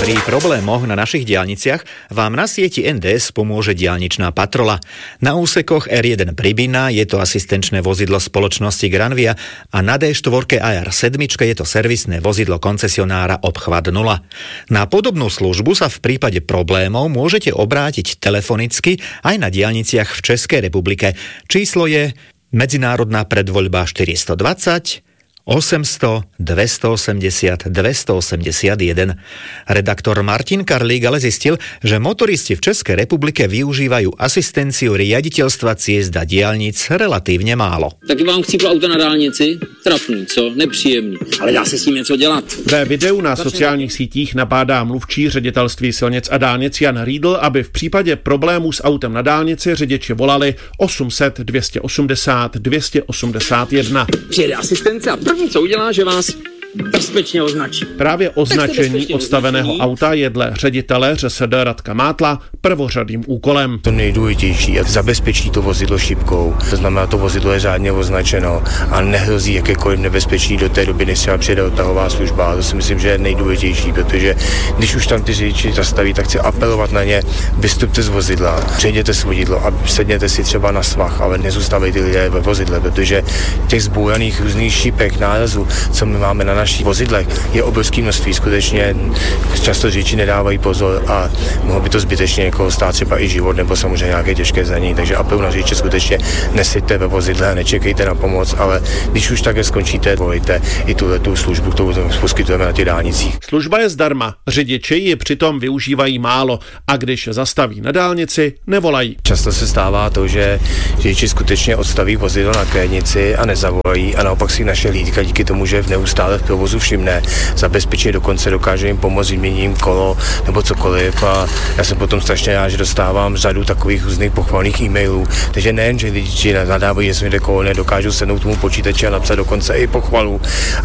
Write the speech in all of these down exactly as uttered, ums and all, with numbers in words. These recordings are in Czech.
Pri problémoch na našich diaľniciach vám na sieti en dé es pomôže diaľničná patrola. Na úsekoch er jeden Pribina je to asistenčné vozidlo spoločnosti Granvia a na dé štyri á er sedem je to servisné vozidlo koncesionára Obchvat nula. Na podobnú službu sa v prípade problémov môžete obrátiť telefonicky aj na diaľniciach v Českej republike. Číslo je medzinárodná predvoľba štyridsaťdvadsať osemsto dvestoosemdesiat dvestoosemdesiatjeden. Redaktor Martin Karlík ale zistil, že motoristi v Českej republike využívajú asistenciu riaditeľstva ciest a diaľnic relatívne málo. Taky vám chcíplo auto na dálnici? Trapný, co? Nepříjemný. Ale dá se s tím něco dělat. Ve videu na sociálních sítích nabádá mluvčí ředitelství silnic a dálnic Jan Riedl, aby v případě problémů s autem na dálnici řidiči volali osm set dvě osmdesát dvě osmdesát jedna. Přijede asistence a první, co udělá, že vás bezpečně označí. Právě označení odstaveného označení auta je dle ředitele ŘSD Radka Mátla prvořadým úkolem. To nejdůležitější je zabezpečí to vozidlo šipkou. To znamená, to vozidlo je řádně označeno a nehrozí jakékoliv nebezpečí do té doby, než se přijede odtahová služba. To si myslím, že je nejdůležitější, protože když už tam ty řidiči zastaví, tak chci apelovat na ně, vystupte z vozidla, přejděte z vozidlo a sedněte si třeba na svah, ale nezůstavejte lidé ve vozidle, protože těch zbouraných různých šípek, nárazů, co my máme na našich vozidlech, je obrovské množství. Skutečně často řidiči nedávají pozor a mohlo by to zbytečně jako stát třeba i život nebo samozřejmě nějaké těžké zranění. Takže apeluji na řidiče, skutečně neseďte ve vozidle a nečekejte na pomoc, ale když už také skončíte, volejte i tuhle tu službu, kterou poskytujeme na těch dálnicích. Služba je zdarma, řidiči ji přitom využívají málo a když zastaví na dálnici, nevolají. Často se stává to, že řidiči skutečně odstaví vozidlo na krajnici a nezavolají a naopak si naše hlídka díky tomu, že v neustále v provozu všimne, zabezpečí, dokonce dokáže jim pomoct vyměním kolo nebo cokoliv a já jsem potom strašně rád, že dostávám řadu takových různých pochvalných e-mailů. Takže nejen, že lidi nadávají, že jsme jde kolo, nedokážou sednout tomu počítači a napsat dokonce i pochvalu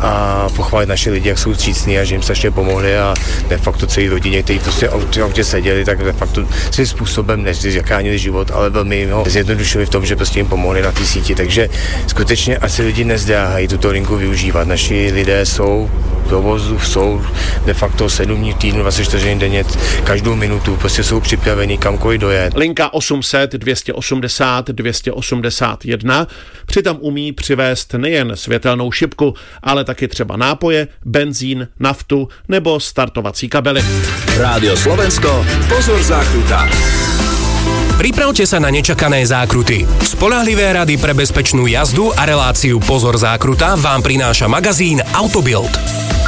a pochválit naše lidi, jak jsou vstřícní a že jim strašně pomohli a de facto celý rodině, kteří prostě v autě seděli, tak de facto svým způsobem než zachránili život, ale velmi jim ho zjednodušili v tom, že prostě jim pomohli na té síti. Takže skutečně asi lidi nezdráhají tuto linku využívat. Naši lidé jsou v provozu, jsou de facto sedm dní v týdnu, dvacet čtyři hodin denně, každou minutu, prostě jsou připraveni kamkoliv dojet. Linka osm set dvě osmdesát dvě osmdesát jedna přitom umí přivést nejen světelnou šipku, ale taky třeba nápoje, benzín, naftu nebo startovací kabely. Rádio Slovensko, pozor zákruta. Pripravte sa na nečakané zákruty. Spoľahlivé rady pre bezpečnú jazdu a reláciu Pozor zákruta vám prináša magazín Autobild.